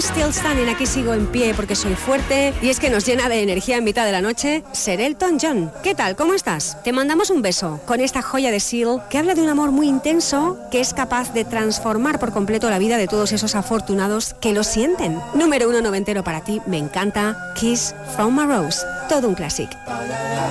still standing, aquí sigo en pie porque soy fuerte, y es que nos llena de energía en mitad de la noche Sir Elton John. ¿Qué tal? ¿Cómo estás? Te mandamos un beso con esta joya de Seal que habla de un amor muy intenso que es capaz de transformar por completo la vida de todos esos afortunados que lo sienten. Número 1 noventero para ti, me encanta, Kiss from a Rose, todo un clásico.